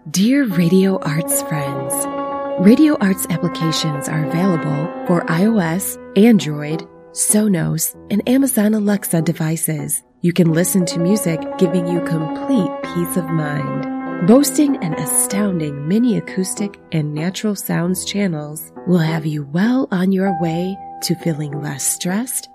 Dear Radio Arts friends, Radio Arts applications are available for iOS, Android, Sonos, and Amazon Alexa devices. You can listen to music, giving you complete peace of mind. Boasting an astounding mini acoustic and natural sounds channels will have you well on your way to feeling less stressed